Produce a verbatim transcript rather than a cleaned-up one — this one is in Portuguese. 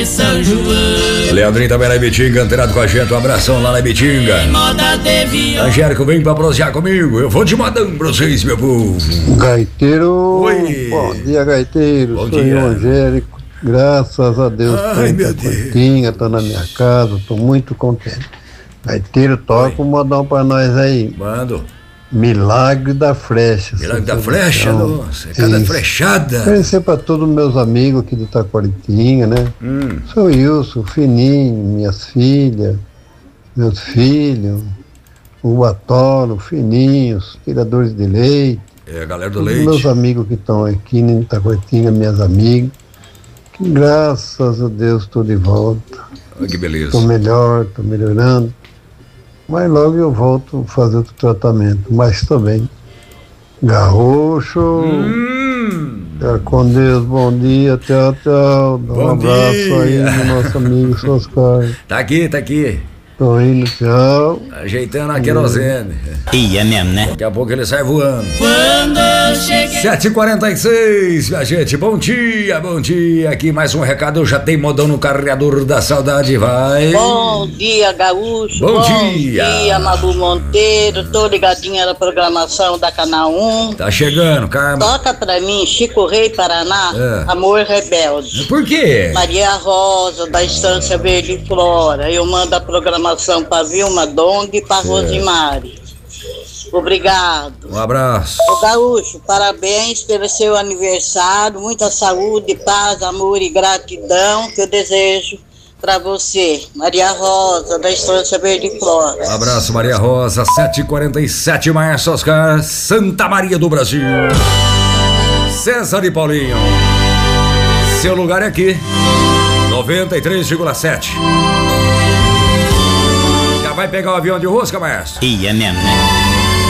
São João. Leandrinho também lá em Bitinga, antenado com a gente. Um abração lá na Bitinga. Angélico, vem pra prosear comigo. Eu vou de modão pra vocês, meu povo. Gaiteiro. Oi. Bom dia, gaiteiro. Bom Sou dia. eu, Angélico. Graças a Deus. Ai, meu Deus. Tô na minha casa, tô muito contente. Gaiteiro, toca um modão pra nós aí. Mando. Milagre da Flecha. Milagre da Flecha, nossa, cada Isso. flechada. Agradecer pra todos os meus amigos aqui do Taquaritinga, né? Hum. Sou Wilson, Fininho, minhas filhas, meus filhos, o Atoro, o Fininho, os tiradores de leite. É, a galera do Todos leite. meus amigos que estão aqui no Taquaritinga, minhas amigas. Que graças a Deus estou de volta. Olha que beleza. Estou melhor, estou melhorando. Mas logo eu volto a fazer outro tratamento. Mas estou bem. Gaúcho. Hum. Fica com Deus, bom dia, tchau, tchau. Dá um Bom abraço dia. aí no nosso amigo Oscar. Tá aqui, tá aqui. Tô indo, tchau. Ajeitando a querosene. E é mesmo, né? Daqui a pouco ele sai voando. Quando eu cheguei. sete e quarenta e seis, minha gente, bom dia, bom dia. Aqui mais um recado, eu já tenho modão no carregador da saudade, vai. Bom dia, Gaúcho. Bom dia. dia, Malu Monteiro. Tô ligadinha na programação da Canal um. Tá chegando, Carmen. Toca pra mim, Chico Rei, Paraná, É. Amor Rebelde. Por quê? Maria Rosa, da Estância Verde Flora. Eu mando a programação pra Vilma Dong e pra Rosimari. Obrigado. Um abraço. Ô Gaúcho, parabéns pelo seu aniversário. Muita saúde, paz, amor e gratidão que eu desejo pra você. Maria Rosa, da Estância Verde Flora. Um abraço, Maria Rosa, sete e quarenta e sete, Márcio Oscar, Santa Maria do Brasil. César e Paulinho. Seu lugar é aqui, noventa e três vírgula sete. Já vai pegar o avião de rosca, Márcio? E é mesmo, né?